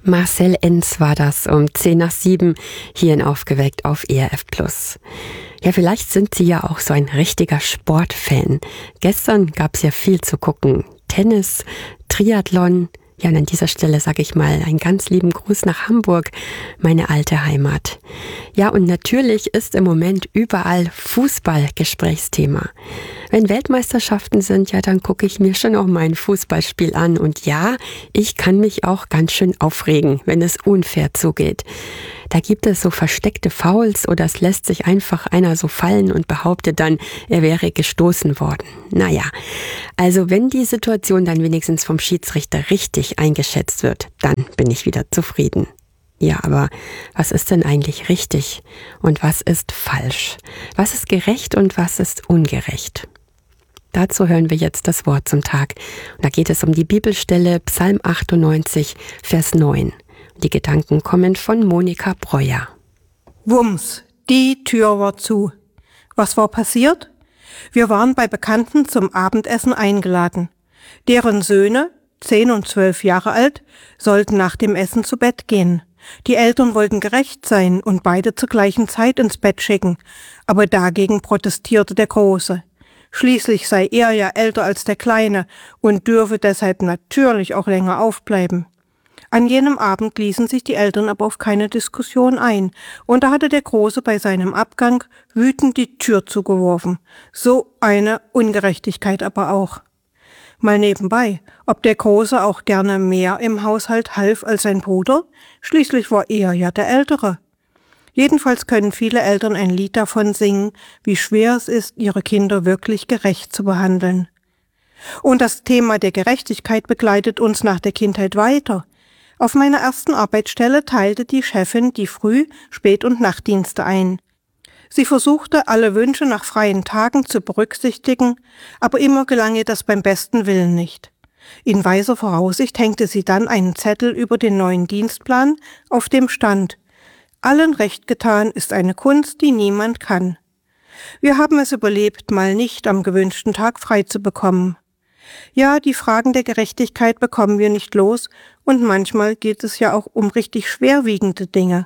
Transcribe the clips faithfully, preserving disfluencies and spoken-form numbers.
Marcel Enz war das um zehn nach sieben hier in Aufgeweckt auf E R F Plus. Ja, vielleicht sind Sie ja auch so ein richtiger Sportfan. Gestern gab es ja viel zu gucken. Tennis, Triathlon. Ja, und an dieser Stelle sage ich mal einen ganz lieben Gruß nach Hamburg, meine alte Heimat. Ja, und natürlich ist im Moment überall Fußball Gesprächsthema. Wenn Weltmeisterschaften sind, ja, dann gucke ich mir schon auch mal ein Fußballspiel an. Und ja, ich kann mich auch ganz schön aufregen, wenn es unfair zugeht. Da gibt es so versteckte Fouls oder es lässt sich einfach einer so fallen und behauptet dann, er wäre gestoßen worden. Naja, also wenn die Situation dann wenigstens vom Schiedsrichter richtig eingeschätzt wird, dann bin ich wieder zufrieden. Ja, aber was ist denn eigentlich richtig und was ist falsch? Was ist gerecht und was ist ungerecht? Dazu hören wir jetzt das Wort zum Tag. Und da geht es um die Bibelstelle Psalm achtundneunzig, Vers neun. Die Gedanken kommen von Monika Breuer. Wumms, die Tür war zu. Was war passiert? Wir waren bei Bekannten zum Abendessen eingeladen. Deren Söhne, zehn und zwölf Jahre alt, sollten nach dem Essen zu Bett gehen. Die Eltern wollten gerecht sein und beide zur gleichen Zeit ins Bett schicken, aber dagegen protestierte der Große. Schließlich sei er ja älter als der Kleine und dürfe deshalb natürlich auch länger aufbleiben. An jenem Abend ließen sich die Eltern aber auf keine Diskussion ein, und da hatte der Große bei seinem Abgang wütend die Tür zugeworfen. So eine Ungerechtigkeit aber auch. Mal nebenbei, ob der Große auch gerne mehr im Haushalt half als sein Bruder? Schließlich war er ja der Ältere. Jedenfalls können viele Eltern ein Lied davon singen, wie schwer es ist, ihre Kinder wirklich gerecht zu behandeln. Und das Thema der Gerechtigkeit begleitet uns nach der Kindheit weiter. Auf meiner ersten Arbeitsstelle teilte die Chefin die Früh-, Spät- und Nachtdienste ein. Sie versuchte, alle Wünsche nach freien Tagen zu berücksichtigen, aber immer gelang ihr das beim besten Willen nicht. In weiser Voraussicht hängte sie dann einen Zettel über den neuen Dienstplan, auf dem stand: Allen recht getan ist eine Kunst, die niemand kann. Wir haben es überlebt, mal nicht am gewünschten Tag frei zu bekommen. Ja, die Fragen der Gerechtigkeit bekommen wir nicht los, und manchmal geht es ja auch um richtig schwerwiegende Dinge.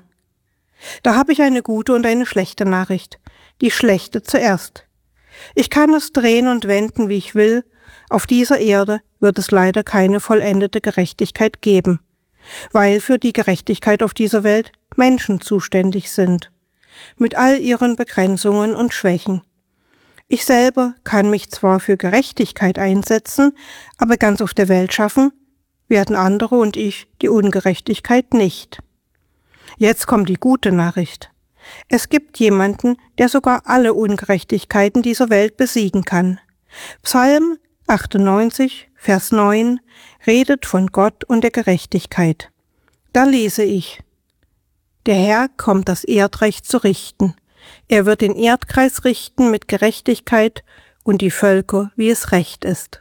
Da habe ich eine gute und eine schlechte Nachricht. Die schlechte zuerst. Ich kann es drehen und wenden, wie ich will. Auf dieser Erde wird es leider keine vollendete Gerechtigkeit geben, weil für die Gerechtigkeit auf dieser Welt Menschen zuständig sind, mit all ihren Begrenzungen und Schwächen. Ich selber kann mich zwar für Gerechtigkeit einsetzen, aber ganz auf der Welt schaffen werden andere und ich die Ungerechtigkeit nicht. Jetzt kommt die gute Nachricht. Es gibt jemanden, der sogar alle Ungerechtigkeiten dieser Welt besiegen kann. Psalm achtundneunzig, Vers neun redet von Gott und der Gerechtigkeit. Da lese ich: Der Herr kommt das Erdreich zu richten. Er wird den Erdkreis richten mit Gerechtigkeit und die Völker, wie es recht ist.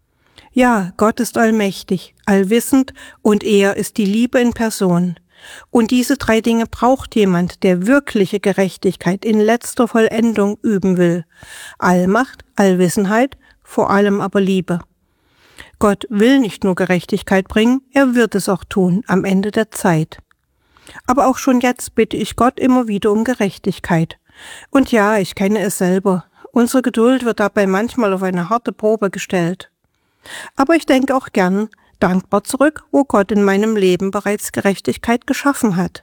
Ja, Gott ist allmächtig, allwissend, und er ist die Liebe in Person. Und diese drei Dinge braucht jemand, der wirkliche Gerechtigkeit in letzter Vollendung üben will. Allmacht, Allwissenheit, vor allem aber Liebe. Gott will nicht nur Gerechtigkeit bringen, er wird es auch tun, am Ende der Zeit. Aber auch schon jetzt bitte ich Gott immer wieder um Gerechtigkeit. Und ja, ich kenne es selber. Unsere Geduld wird dabei manchmal auf eine harte Probe gestellt. Aber ich denke auch gern dankbar zurück, wo Gott in meinem Leben bereits Gerechtigkeit geschaffen hat.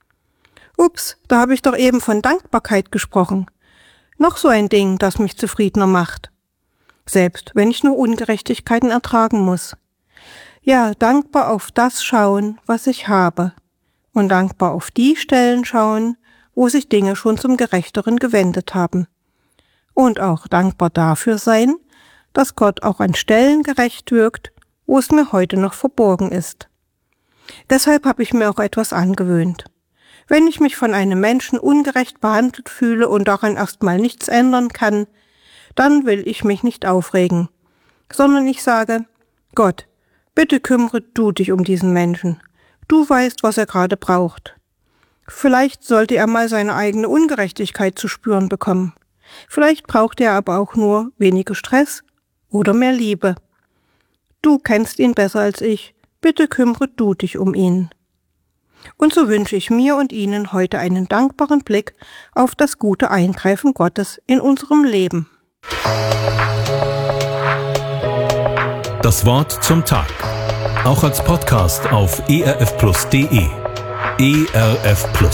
Ups, da habe ich doch eben von Dankbarkeit gesprochen. Noch so ein Ding, das mich zufriedener macht. Selbst wenn ich nur Ungerechtigkeiten ertragen muss. Ja, dankbar auf das schauen, was ich habe. Und dankbar auf die Stellen schauen, wo sich Dinge schon zum Gerechteren gewendet haben. Und auch dankbar dafür sein, dass Gott auch an Stellen gerecht wirkt, wo es mir heute noch verborgen ist. Deshalb habe ich mir auch etwas angewöhnt. Wenn ich mich von einem Menschen ungerecht behandelt fühle und daran erstmal nichts ändern kann, dann will ich mich nicht aufregen, sondern ich sage: Gott, bitte kümmere du dich um diesen Menschen. Du weißt, was er gerade braucht. Vielleicht sollte er mal seine eigene Ungerechtigkeit zu spüren bekommen. Vielleicht braucht er aber auch nur weniger Stress oder mehr Liebe. Du kennst ihn besser als ich. Bitte kümmere du dich um ihn. Und so wünsche ich mir und Ihnen heute einen dankbaren Blick auf das gute Eingreifen Gottes in unserem Leben. Das Wort zum Tag. Auch als Podcast auf e r f plus punkt d e. E R F Plus.